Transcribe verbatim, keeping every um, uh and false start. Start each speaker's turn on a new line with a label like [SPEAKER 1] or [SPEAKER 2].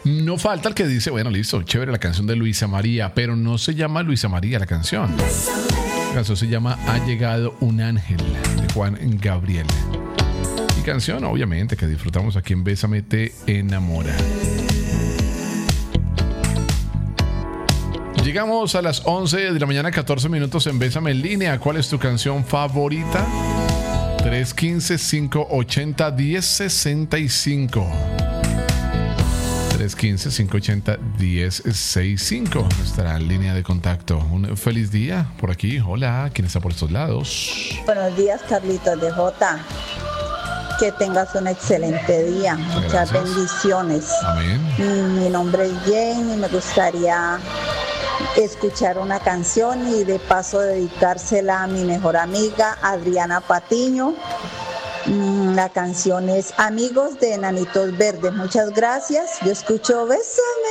[SPEAKER 1] No falta el que dice, bueno, listo, chévere la canción de Luisa María, pero no se llama Luisa María la canción. La canción se llama Ha llegado un ángel, de Juan Gabriel. Y canción, obviamente, que disfrutamos aquí en Bésame Te Enamora. Llegamos a las once de la mañana, catorce minutos en Bésame en línea. ¿Cuál es tu canción favorita? tres uno cinco, cinco ocho cero, uno cero seis cinco. tres uno cinco, cinco ocho cero, uno cero seis cinco. Nuestra línea de contacto. Un feliz día por aquí. Hola, ¿quién está por estos lados?
[SPEAKER 2] Buenos días, Carlitos de Jota. Que tengas un excelente día. Muchas
[SPEAKER 1] Gracias.
[SPEAKER 2] bendiciones.
[SPEAKER 1] Amén.
[SPEAKER 2] Mi nombre es Jane y me gustaría escuchar una canción y de paso dedicársela a mi mejor amiga Adriana Patiño. La canción es Amigos de Enanitos Verdes. Muchas gracias. Yo escucho Bésame